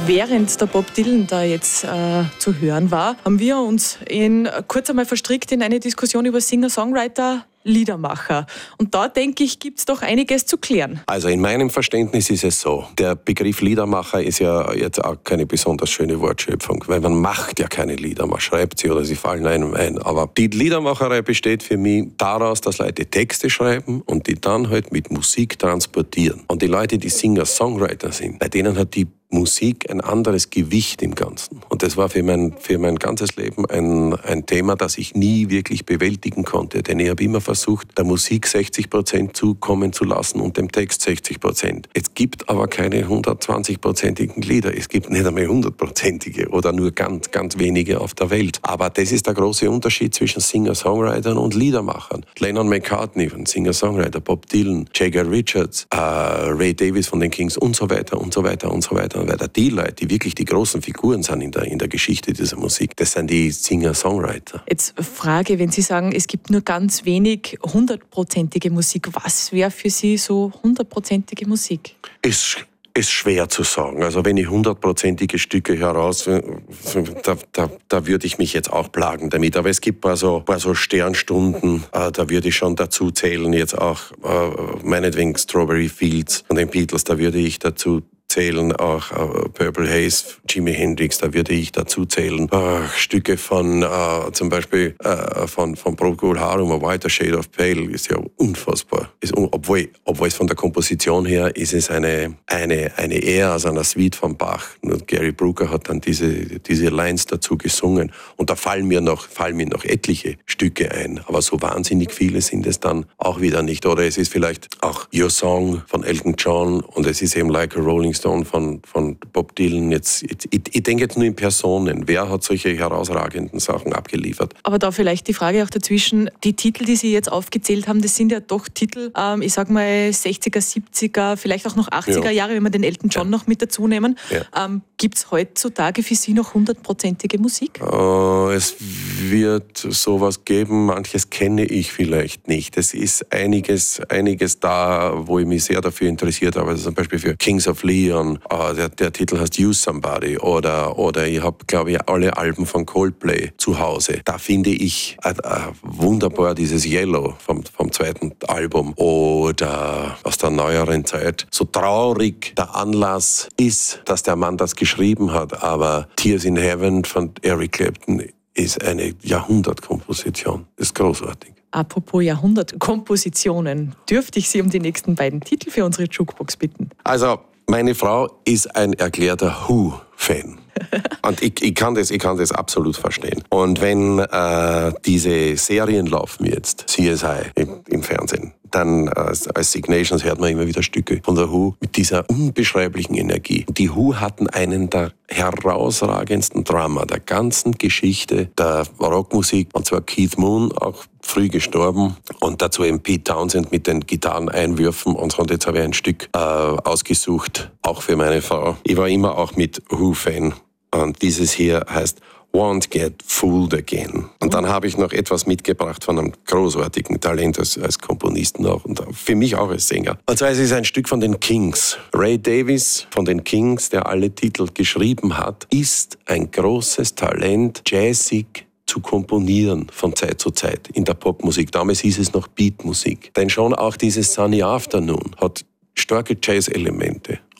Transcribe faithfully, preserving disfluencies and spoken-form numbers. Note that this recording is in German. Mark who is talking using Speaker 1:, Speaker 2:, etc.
Speaker 1: Während der Bob Dylan da jetzt äh, zu hören war, haben wir uns in, kurz einmal verstrickt in eine Diskussion über Singer-Songwriter, Liedermacher. Und da, denke ich, gibt es doch einiges zu klären.
Speaker 2: Also in meinem Verständnis ist es so, der Begriff Liedermacher ist ja jetzt auch keine besonders schöne Wortschöpfung, weil man macht ja keine Lieder, man schreibt sie oder sie fallen einem ein. Aber die Liedermacherei besteht für mich daraus, dass Leute Texte schreiben und die dann halt mit Musik transportieren. Und die Leute, die Singer-Songwriter sind, bei denen hat die Musik ein anderes Gewicht im Ganzen. Und das war für mein, für mein ganzes Leben ein, ein Thema, das ich nie wirklich bewältigen konnte. Denn ich habe immer versucht, der Musik sechzig Prozent zukommen zu lassen und dem Text sechzig Prozent. Es gibt aber keine hundertzwanzig-prozentigen Lieder. Es gibt nicht einmal hundertprozentige oder nur ganz, ganz wenige auf der Welt. Aber das ist der große Unterschied zwischen Singer-Songwritern und Liedermachern. Lennon McCartney von Singer-Songwriter, Bob Dylan, Jagger Richards, äh, Ray Davies von den Kings und so weiter und so weiter und so weiter. Weil die Leute, die wirklich die großen Figuren sind in der, in der Geschichte dieser Musik, das sind die Singer-Songwriter.
Speaker 1: Jetzt Frage, wenn Sie sagen, es gibt nur ganz wenig hundertprozentige Musik, was wäre für Sie so hundertprozentige Musik?
Speaker 2: Ist ist schwer zu sagen. Also wenn ich hundertprozentige Stücke heraus, da, da, da würde ich mich jetzt auch plagen damit. Aber es gibt ein paar so, paar so Sternstunden, äh, da würde ich schon dazu zählen, jetzt auch äh, meinetwegen Strawberry Fields von den Beatles, da würde ich dazu zählen, auch äh, Purple Haze, Jimi Hendrix, da würde ich dazu zählen. Äh, Stücke von äh, zum Beispiel äh, von, von Procol Harum, A Whiter Shade of Pale, ist ja unfassbar. Ist un- obwohl, obwohl es von der Komposition her ist es eine, eine, eine eher aus einer Suite von Bach. Nur Gary Brooker hat dann diese, diese Lines dazu gesungen. Und da fallen mir, noch, fallen mir noch etliche Stücke ein. Aber so wahnsinnig viele sind es dann auch wieder nicht. Oder es ist vielleicht auch Your Song von Elton John und es ist eben Like a Rolling Stone von, von Bob Dylan. Jetzt, ich, ich denke jetzt nur in Personen. Wer hat solche herausragenden Sachen abgeliefert?
Speaker 1: Aber da vielleicht die Frage auch dazwischen, die Titel, die Sie jetzt aufgezählt haben, das sind ja doch Titel, ähm, ich sag mal sechziger, siebziger, vielleicht auch noch achtziger ja. Jahre, wenn wir den Elton John ja. noch mit dazu nehmen. Ja. Ähm, Gibt es heutzutage für Sie noch hundertprozentige Musik?
Speaker 2: Uh, es wird sowas geben, manches kenne ich vielleicht nicht. Es ist einiges, einiges da, wo ich mich sehr dafür interessiert habe. Also zum Beispiel für Kings of Leon. Uh, der, der Titel heißt Use Somebody. Oder, oder ich habe, glaube ich, alle Alben von Coldplay zu Hause. Da finde ich uh, uh, wunderbar dieses Yellow vom, vom zweiten Album. Oder aus der neueren Zeit. So traurig der Anlass ist, dass der Mann das geschrieben hat. Aber Tears in Heaven von Eric Clapton ist eine Jahrhundertkomposition. Das ist großartig.
Speaker 1: Apropos Jahrhundertkompositionen, dürfte ich Sie um die nächsten beiden Titel für unsere Jukebox bitten?
Speaker 2: Also, meine Frau ist ein erklärter Who-Fan. Und ich, ich, kann das, ich kann das absolut verstehen. Und wenn äh, diese Serien laufen jetzt, C S I im, im Fernsehen, dann äh, als Signations hört man immer wieder Stücke von der Who mit dieser unbeschreiblichen Energie. Die Who hatten einen der herausragendsten Drummer der ganzen Geschichte der Rockmusik, und zwar Keith Moon, auch früh gestorben, und dazu eben Pete Townsend mit den Gitarreneinwürfen. Und so, und jetzt habe ich ein Stück äh, ausgesucht, auch für meine Frau. Ich war immer auch mit Who-Fan, und dieses hier heißt Won't Get Fooled Again. Und dann habe ich noch etwas mitgebracht von einem großartigen Talent als, als Komponisten auch und für mich auch als Sänger. Und zwar ist es ein Stück von den Kings. Ray Davies von den Kings, der alle Titel geschrieben hat, ist ein großes Talent, jazzig zu komponieren von Zeit zu Zeit in der Popmusik. Damals hieß es noch Beatmusik. Denn schon auch dieses Sunny Afternoon hat starke Jazz-Elemente.